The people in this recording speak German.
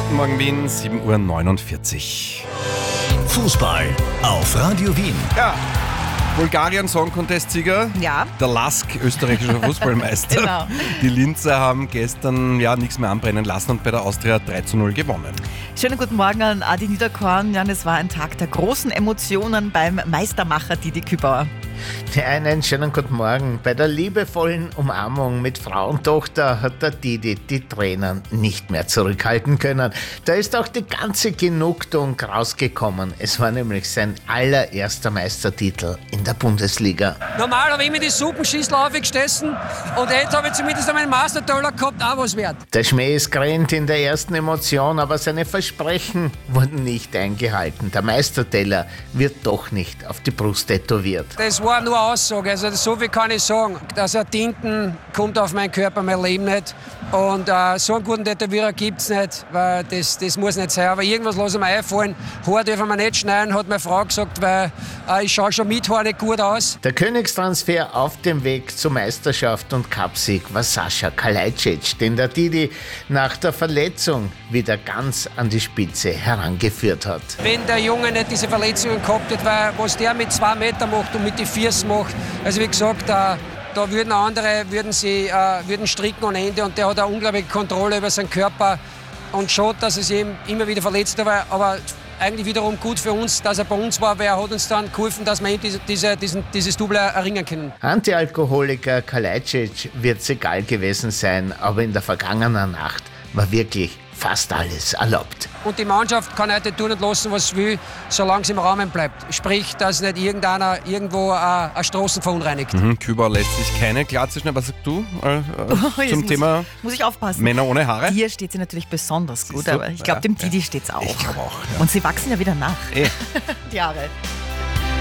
Guten Morgen Wien, 7:49 Uhr. Fußball auf Radio Wien. Ja, Bulgarien Song Contest-Sieger. Ja. Der Lask, österreichischer Fußballmeister. Genau. Die Linzer haben gestern nichts mehr anbrennen lassen und bei der Austria 3:0 gewonnen. Schönen guten Morgen an Adi Niederkorn. Ja, es war ein Tag der großen Emotionen beim Meistermacher Didi Kübauer. Einen schönen guten Morgen. Bei der liebevollen Umarmung mit Frau und Tochter hat der Didi die Tränen nicht mehr zurückhalten können. Da ist auch die ganze Genugtuung rausgekommen. Es war nämlich sein allererster Meistertitel in der Bundesliga. Normal habe ich immer die Suppenschüssel aufgegessen und jetzt habe ich zumindest meinen Mastertaler gehabt, auch was wert. Der Schmäh ist grennt in der ersten Emotion, aber seine Versprechen wurden nicht eingehalten. Der Meisterteller wird doch nicht auf die Brust tätowiert. Das war nur Aussage, also so viel kann ich sagen. Dass Tinten kommt auf meinen Körper, mein Leben nicht. Und so einen guten Tätowierer gibt es nicht, weil das muss nicht sein. Aber irgendwas lasse ich mir einfallen. Haar dürfen wir nicht schneiden, hat meine Frau gesagt, weil ich schaue schon mit Haar nicht gut aus. Der Königstransfer auf dem Weg zur Meisterschaft und Cupsieg war Sascha Kalajdzic, den der Didi nach der Verletzung wieder ganz an die Spitze herangeführt hat. Wenn der Junge nicht diese Verletzungen gehabt hat, weil was der mit 2 Meter macht und mit den Füßen macht, also wie gesagt, da würden andere würden stricken ohne Ende und der hat eine unglaubliche Kontrolle über seinen Körper und schaut, dass er sich immer wieder verletzt hat, aber eigentlich wiederum gut für uns, dass er bei uns war, weil er hat uns dann geholfen, dass wir dieses Double erringen können. Antialkoholiker Kalajdzic wird es egal gewesen sein, aber in der vergangenen Nacht war wirklich fast alles erlaubt. Und die Mannschaft kann heute tun und lassen, was sie will, solange es im Rahmen bleibt. Sprich, dass nicht irgendeiner irgendwo eine Straßen verunreinigt. Kübauer lässt sich keine Glatze schneiden. Was sagst du zum Thema Muss ich aufpassen. Männer ohne Haare? Dir steht sie natürlich besonders gut, du? aber ich glaube, dem Didi steht's auch. Ich glaube auch. Ja. Und sie wachsen ja wieder nach. Eh. Die Haare.